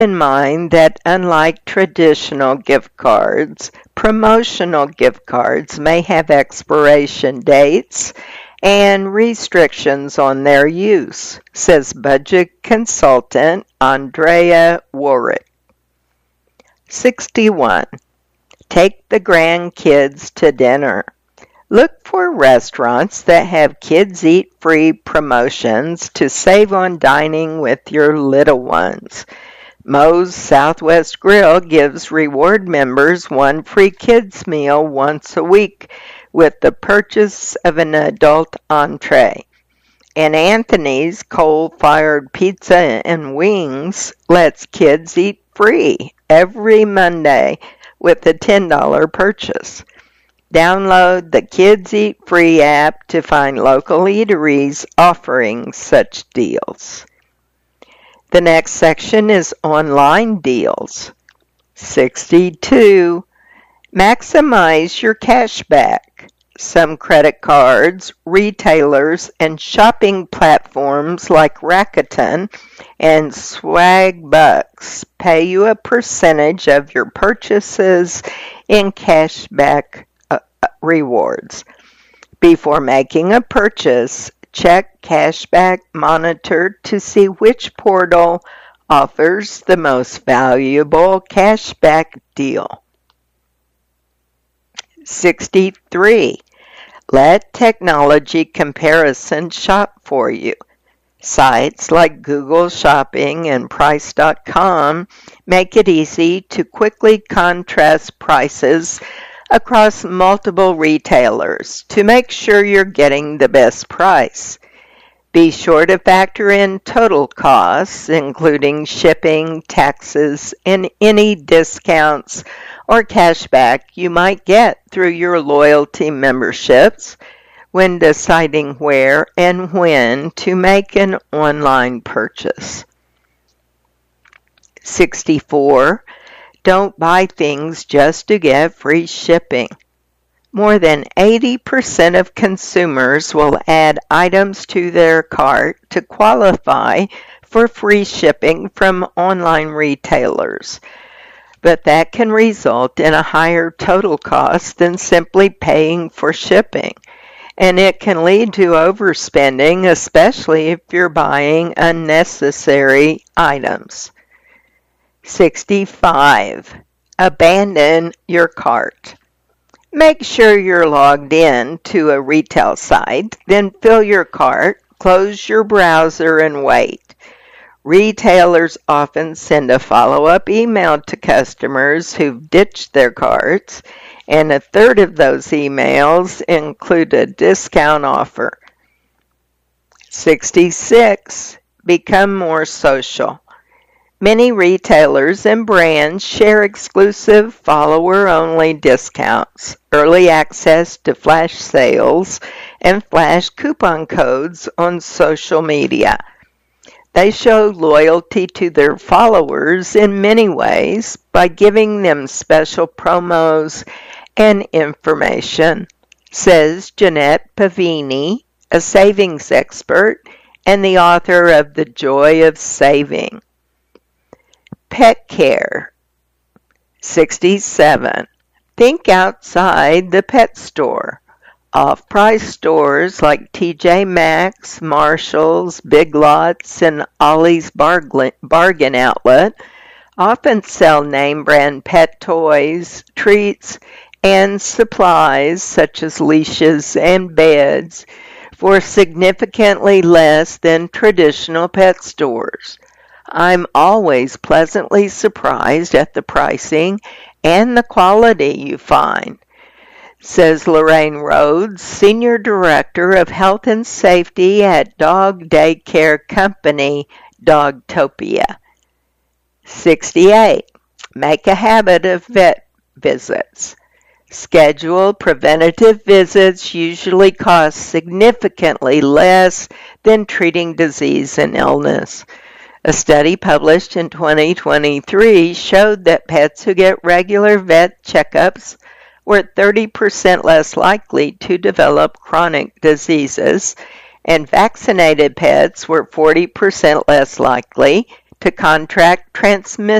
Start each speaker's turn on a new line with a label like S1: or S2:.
S1: in mind that unlike traditional gift cards, promotional gift cards may have expiration dates and restrictions on their use, says budget consultant Andrea Warwick. 61. Take the grandkids to dinner. Look for restaurants that have kids eat free promotions to save on dining with your little ones. Moe's Southwest Grill gives reward members one free kids meal once a week with the purchase of an adult entree. And Anthony's coal-fired pizza and wings lets kids eat free every Monday with a $10 purchase. Download the Kids Eat Free app to find local eateries offering such deals. The next section is online deals. 62. Maximize your cash back. Some credit cards, retailers, and shopping platforms like Rakuten and Swagbucks pay you a percentage of your purchases in cashback rewards. Before making a purchase, check Cashback Monitor to see which portal offers the most valuable cashback deal. 63. Let technology comparison shop for you. Sites like Google Shopping and Price.com make it easy to quickly contrast prices across multiple retailers to make sure you're getting the best price. Be sure to factor in total costs, including shipping, taxes, and any discounts or cashback you might get through your loyalty memberships when deciding where and when to make an online purchase. 64. Don't buy things just to get free shipping. More than 80% of consumers will add items to their cart to qualify for free shipping from online retailers. But that can result in a higher total cost than simply paying for shipping. And it can lead to overspending, especially if you're buying unnecessary items. 65. Abandon your cart. Make sure you're logged in to a retail site, then fill your cart, close your browser, and wait. Retailers often send a follow-up email to customers who've ditched their carts, and a third of those emails include a discount offer. 66. Become more social. Many retailers and brands share exclusive follower-only discounts, early access to flash sales, and flash coupon codes on social media. They show loyalty to their followers in many ways by giving them special promos and information, says Jeanette Pavini, a savings expert and the author of The Joy of Saving. Pet care. 67. Think outside the pet store. Off-price stores like TJ Maxx, Marshalls, Big Lots, and Ollie's Bargain Outlet often sell name-brand pet toys, treats, and supplies such as leashes and beds for significantly less than traditional pet stores. I'm always pleasantly surprised at the pricing and the quality you find, says Lorraine Rhodes, Senior Director of Health and Safety at dog daycare company Dogtopia. 68. Make a habit of vet visits. Scheduled preventative visits usually cost significantly less than treating disease and illness. A study published in 2023 showed that pets who get regular vet checkups were 30% less likely to develop chronic diseases, and vaccinated pets were 40% less likely to contract transmission